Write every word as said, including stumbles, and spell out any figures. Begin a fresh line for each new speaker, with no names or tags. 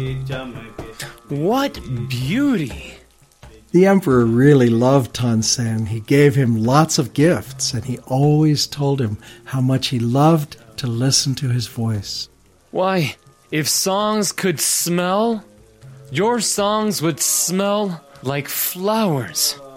What beauty!
The emperor really loved Tan Sen. He gave him lots of gifts, and he always told him how much he loved to listen to his voice.
Why, if songs could smell, your songs would smell like flowers.